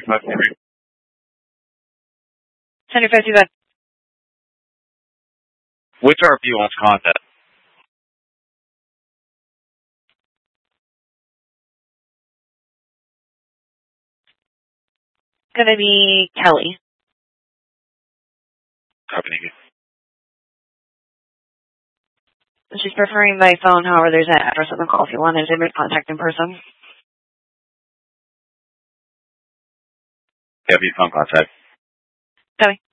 Center 55. Which RP wants contact? Gonna be Kelly. Copy, thank you. She's preferring by phone, however, there's an address on the call if you wanted to make contact in person. Yeah, be phone contact. Copy.